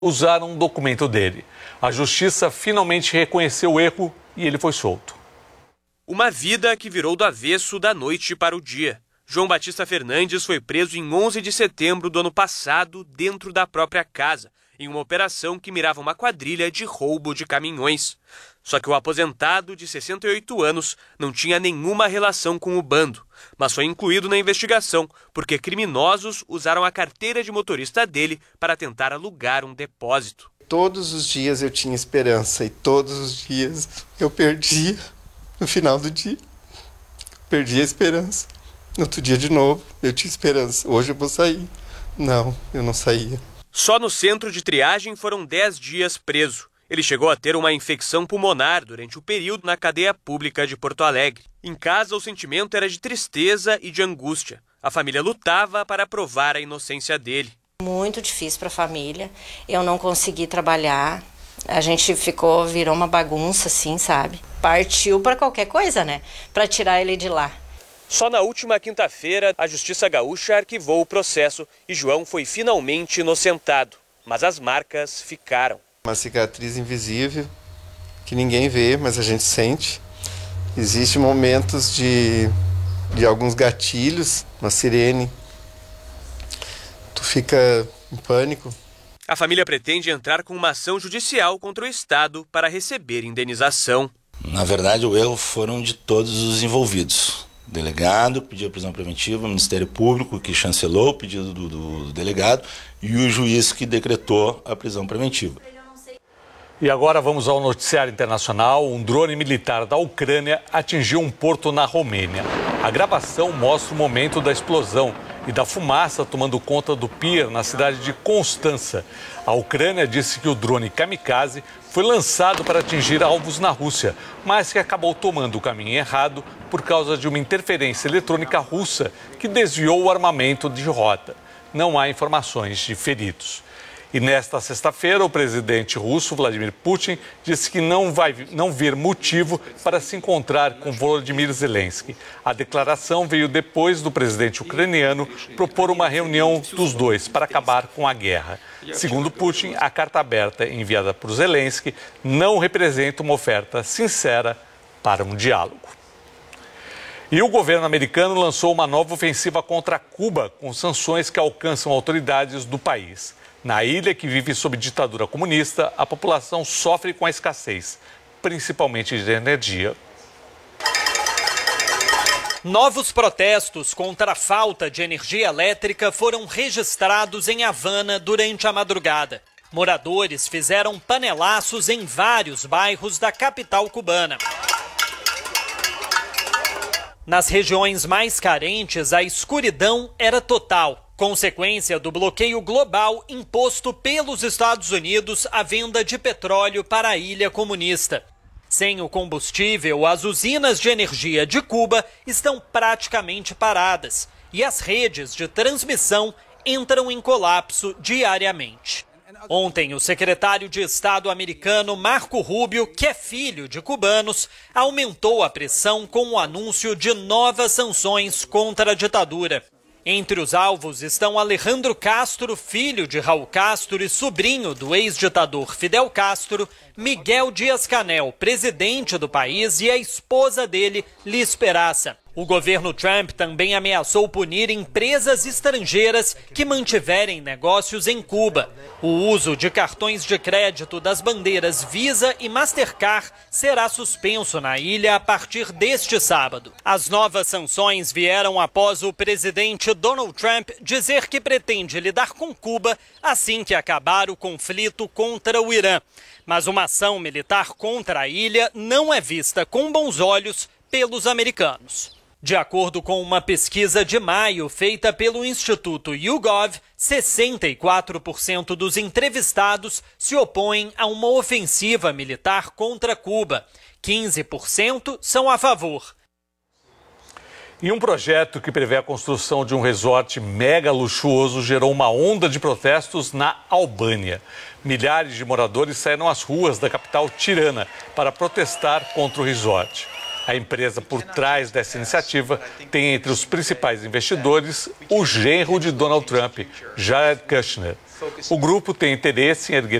usaram um documento dele. A justiça finalmente reconheceu o erro e ele foi solto. Uma vida que virou do avesso da noite para o dia. João Batista Fernandes foi preso em 11 de setembro do ano passado, dentro da própria casa, em uma operação que mirava uma quadrilha de roubo de caminhões. Só que o aposentado, de 68 anos, não tinha nenhuma relação com o bando, mas foi incluído na investigação porque criminosos usaram a carteira de motorista dele para tentar alugar um depósito. Todos os dias eu tinha esperança e todos os dias eu perdia. No final do dia, perdi a esperança. No outro dia de novo, eu tinha esperança. Hoje eu vou sair. Não, eu não saía. Só no centro de triagem foram 10 dias preso. Ele chegou a ter uma infecção pulmonar durante o período na cadeia pública de Porto Alegre. Em casa, o sentimento era de tristeza e de angústia. A família lutava para provar a inocência dele. Muito difícil para a família. Eu não consegui trabalhar. A gente virou uma bagunça, assim, sabe? Partiu para qualquer coisa, né? Para tirar ele de lá. Só na última quinta-feira, a Justiça Gaúcha arquivou o processo e João foi finalmente inocentado. Mas as marcas ficaram. Uma cicatriz invisível, que ninguém vê, mas a gente sente. Existem momentos de alguns gatilhos, uma sirene. Tu fica em pânico. A família pretende entrar com uma ação judicial contra o Estado para receber indenização. Na verdade, o erro foram de todos os envolvidos. O delegado pediu a prisão preventiva, o Ministério Público que chancelou o pedido do delegado e o juiz que decretou a prisão preventiva. E agora vamos ao noticiário internacional. Um drone militar da Ucrânia atingiu um porto na Romênia. A gravação mostra o momento da explosão e da fumaça tomando conta do pier na cidade de Constança. A Ucrânia disse que o drone kamikaze foi lançado para atingir alvos na Rússia, mas que acabou tomando o caminho errado por causa de uma interferência eletrônica russa que desviou o armamento de rota. Não há informações de feridos. E nesta sexta-feira, o presidente russo, Vladimir Putin, disse que não vê motivo para se encontrar com Volodymyr Zelensky. A declaração veio depois do presidente ucraniano propor uma reunião dos dois para acabar com a guerra. Segundo Putin, a carta aberta enviada por Zelensky não representa uma oferta sincera para um diálogo. E o governo americano lançou uma nova ofensiva contra Cuba, com sanções que alcançam autoridades do país. Na ilha, que vive sob ditadura comunista, a população sofre com a escassez, principalmente de energia. Novos protestos contra a falta de energia elétrica foram registrados em Havana durante a madrugada. Moradores fizeram panelaços em vários bairros da capital cubana. Nas regiões mais carentes, a escuridão era total, consequência do bloqueio global imposto pelos Estados Unidos à venda de petróleo para a ilha comunista. Sem o combustível, as usinas de energia de Cuba estão praticamente paradas e as redes de transmissão entram em colapso diariamente. Ontem, o secretário de Estado americano Marco Rubio, que é filho de cubanos, aumentou a pressão com o anúncio de novas sanções contra a ditadura. Entre os alvos estão Alejandro Castro, filho de Raul Castro e sobrinho do ex-ditador Fidel Castro, Miguel Dias-Canel, presidente do país, e a esposa dele, Liz Peraza. O governo Trump também ameaçou punir empresas estrangeiras que mantiverem negócios em Cuba. O uso de cartões de crédito das bandeiras Visa e Mastercard será suspenso na ilha a partir deste sábado. As novas sanções vieram após o presidente Donald Trump dizer que pretende lidar com Cuba assim que acabar o conflito contra o Irã. Mas uma ação militar contra a ilha não é vista com bons olhos pelos americanos. De acordo com uma pesquisa de maio feita pelo Instituto YouGov, 64% dos entrevistados se opõem a uma ofensiva militar contra Cuba. 15% são a favor. E um projeto que prevê a construção de um resort mega luxuoso gerou uma onda de protestos na Albânia. Milhares de moradores saíram às ruas da capital Tirana para protestar contra o resort. A empresa por trás dessa iniciativa tem entre os principais investidores o genro de Donald Trump, Jared Kushner. O grupo tem interesse em erguer